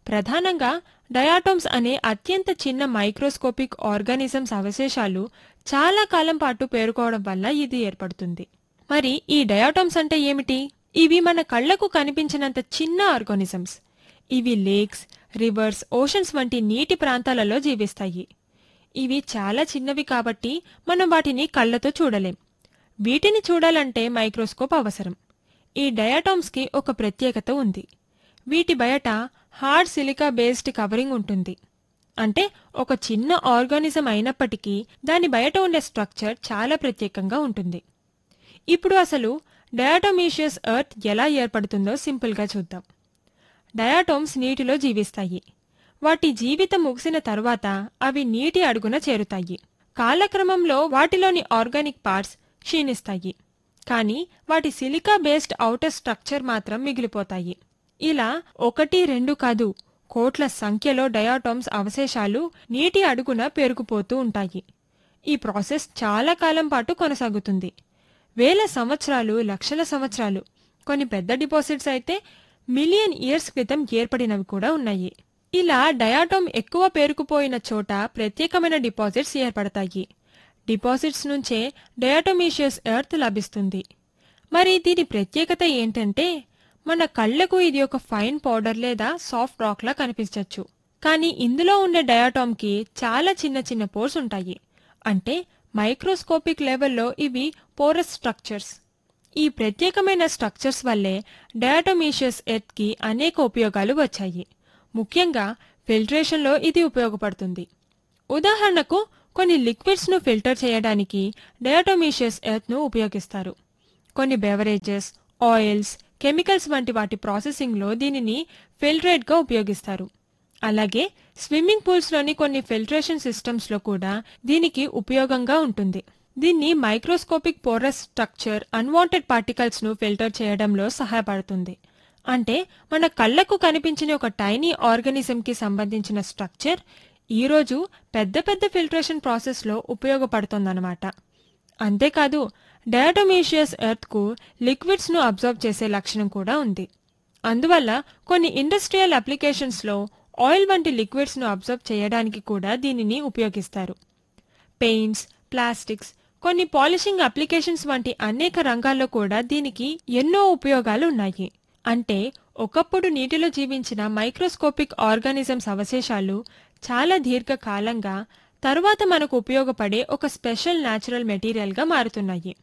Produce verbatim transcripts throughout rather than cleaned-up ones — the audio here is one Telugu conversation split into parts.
ప్రధానంగా డయాటోమ్స్ అనే అత్యంత చిన్న మైక్రోస్కోపిక్ ఆర్గానిజమ్స్ అవశేషాలు చాలా కాలం పాటు పేరుకోవడం వల్ల ఇది ఏర్పడుతుంది. మరి ఈ డయాటోమ్స్ అంటే ఏమిటి? ఇవి మన కళ్లకు కనిపించినంత చిన్న ఆర్గానిజమ్స్. ఇవి లేక్స్, రివర్స్, ఓషన్స్ వంటి నీటి ప్రాంతాలలో జీవిస్తాయి. ఇవి చాలా చిన్నవి కాబట్టి మనం వాటిని కళ్లతో చూడలేం. వీటిని చూడాలంటే మైక్రోస్కోప్ అవసరం. ఈ డయాటోమ్స్కి ఒక ప్రత్యేకత ఉంది. వీటి బయట హార్డ్ సిలికా బేస్డ్ కవరింగ్ ఉంటుంది. అంటే ఒక చిన్న ఆర్గానిజం అయినప్పటికీ దాని బయట ఉండే స్ట్రక్చర్ చాలా ప్రత్యేకంగా ఉంటుంది. ఇప్పుడు అసలు డయాటోమీషియస్ ఎర్త్ ఎలా ఏర్పడుతుందో సింపుల్గా చూద్దాం. డయాటోమ్స్ నీటిలో జీవిస్తాయి. వాటి జీవితం ముగిసిన తరువాత అవి నీటి అడుగున చేరుతాయి. కాలక్రమంలో వాటిలోని ఆర్గానిక్ పార్ట్స్ క్షీణిస్తాయి, కానీ వాటి సిలికా బేస్డ్ ఔటర్ స్ట్రక్చర్ మాత్రం మిగిలిపోతాయి. ఇలా ఒకటి రెండు కాదు, కోట్ల సంఖ్యలో డయాటోమ్స్ అవశేషాలు నీటి అడుగున పేరుకుపోతూ ఉంటాయి. ఈ ప్రాసెస్ చాలా కాలం పాటు కొనసాగుతుంది. వేల సంవత్సరాలు, లక్షల సంవత్సరాలు. కొన్ని పెద్ద డిపాజిట్స్ అయితే మిలియన్ ఇయర్స్ క్రితం ఏర్పడినవి కూడా ఉన్నాయి. ఇలా డయాటోమ్ ఎక్కువ పేరుకుపోయిన చోట ప్రత్యేకమైన డిపాజిట్స్ ఏర్పడతాయి. డిపాజిట్స్ నుంచే డయాటోమీషియస్ ఎర్త్ లభిస్తుంది. మరి దీని ప్రత్యేకత ఏంటంటే, మన కళ్లకు ఇది ఒక ఫైన్ పౌడర్ లేదా సాఫ్ట్ రాక్ లా కనిపించవచ్చు. కానీ ఇందులో ఉండే డయాటోమ్కి చాలా చిన్న చిన్న పోర్స్ ఉంటాయి. అంటే మైక్రోస్కోపిక్ లెవెల్లో ఇవి పోరస్ స్ట్రక్చర్స్. ఈ ప్రత్యేకమైన స్ట్రక్చర్స్ వల్లే డయాటోమీషియస్ ఎర్త్కి అనేక ఉపయోగాలు వచ్చాయి. ముఖ్యంగా ఫిల్ట్రేషన్లో ఇది ఉపయోగపడుతుంది. ఉదాహరణకు కొన్ని లిక్విడ్స్ను ఫిల్టర్ చేయడానికి డయాటోమీషియస్ ఎర్త్ను ఉపయోగిస్తారు. కొన్ని బెవరేజెస్, ఆయిల్స్, కెమికల్స్ వంటి వాటి ప్రాసెసింగ్లో దీనిని ఫిల్ట్రేట్గా ఉపయోగిస్తారు. అలాగే స్విమ్మింగ్ పూల్స్లోని కొన్ని ఫిల్ట్రేషన్ సిస్టమ్స్లో కూడా దీనికి ఉపయోగంగా ఉంటుంది. దీన్ని microscopic porous structure unwanted పార్టికల్స్ను filter చేయడంలో సహాయపడుతుంది. అంటే మన కళ్లకు కనిపించిన ఒక టైనీ ఆర్గానిజంకి సంబంధించిన స్ట్రక్చర్ ఈరోజు పెద్ద పెద్ద ఫిల్ట్రేషన్ ప్రాసెస్లో ఉపయోగపడుతుందన్నమాట. అంతేకాదు డయాటోమీషియస్ ఎర్త్కు లిక్విడ్స్ను అబ్జర్వ్ చేసే లక్షణం కూడా ఉంది. అందువల్ల కొన్ని ఇండస్ట్రియల్ అప్లికేషన్స్లో ఆయిల్ వంటి లిక్విడ్స్ను అబ్జర్వ్ చేయడానికి కూడా దీనిని ఉపయోగిస్తారు. పెయింట్స్, ప్లాస్టిక్స్, కొన్ని పాలిషింగ్ అప్లికేషన్స్ వంటి అనేక రంగాల్లో కూడా దీనికి ఎన్నో ఉపయోగాలు ఉన్నాయి. అంటే ఒకప్పుడు నీటిలో జీవించిన మైక్రోస్కోపిక్ ఆర్గానిజమ్స్ అవశేషాలు చాలా దీర్ఘకాలంగా తరువాత మనకు ఉపయోగపడే ఒక స్పెషల్ న్యాచురల్ మెటీరియల్గా మారుతున్నాయి.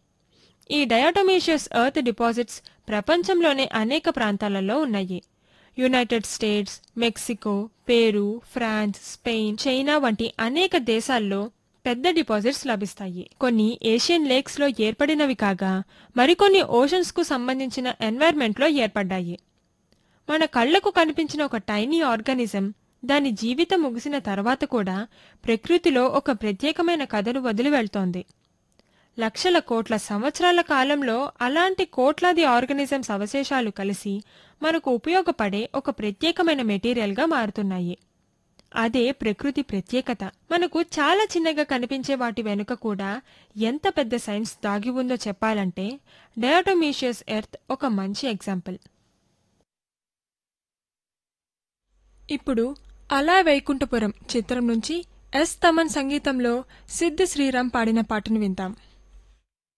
ఈ డయాటోమీషియస్ ఎర్త్ డిపాజిట్స్ ప్రపంచంలోనే అనేక ప్రాంతాలలో ఉన్నాయి. United states, Mexico, Peru, France, Spain, China వంటి అనేక దేశాల్లో పెద్ద డిపాజిట్స్ లభిస్తాయి. కొన్ని ఏషియన్ లేక్స్ లో ఏర్పడినవి కాగా మరికొన్ని ఓషన్స్ కు సంబంధించిన ఎన్వైర్న్మెంట్ లో ఏర్పడ్డాయి. మన కళ్లకు కనిపించిన ఒక టైనీ ఆర్గానిజం దాని జీవితం ముగిసిన తర్వాత కూడా ప్రకృతిలో ఒక ప్రత్యేకమైన కథను వదిలి వెళ్తోంది. లక్షల కోట్ల సంవత్సరాల కాలంలో అలాంటి కోట్లాది ఆర్గానిజమ్స్ అవశేషాలు కలిసి మనకు ఉపయోగపడే ఒక ప్రత్యేకమైన మెటీరియల్గా మారుతున్నాయి. అదే ప్రకృతి ప్రత్యేకత. మనకు చాలా చిన్నగా కనిపించే వాటి వెనుక కూడా ఎంత పెద్ద సైన్స్ దాగి ఉందో చెప్పాలంటే డయాటోమీషియస్ ఎర్త్ ఒక మంచి ఎగ్జాంపుల్. ఇప్పుడు అలా వైకుంఠపురం చిత్రం నుంచి ఎస్ తమన్ సంగీతంలో సిద్ధ్ శ్రీరామ్ పాడిన పాటను విందాం.